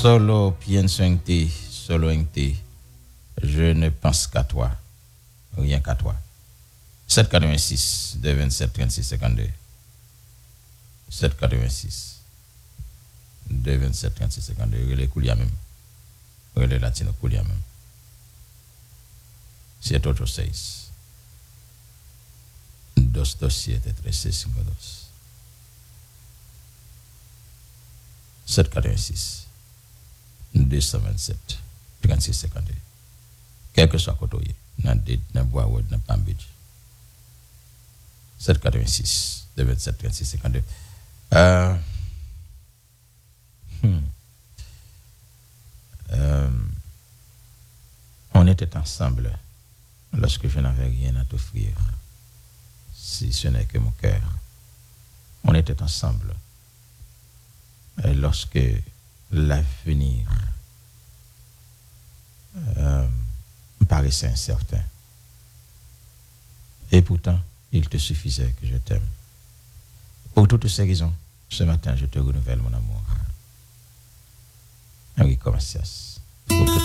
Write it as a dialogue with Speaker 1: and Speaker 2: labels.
Speaker 1: Solo pienso solo en ti. Je ne pense qu'à toi. Rien qu'à toi. 786 2 27 36 52. 786 2 27 36 52. Les Koulia même. Les Latino Koulia même. 786 227 3652. 786 227 36 52. Quel que soit côté, dans bois ou dans Pambidge. 786 27 36 52. On était ensemble lorsque je n'avais rien à t'offrir, si ce n'est que mon cœur. On était ensemble lorsque l'avenir paraissait incertain. Et pourtant, il te suffisait que je t'aime. Pour toutes ces raisons, ce matin, je te renouvelle mon amour. Henri Comasias.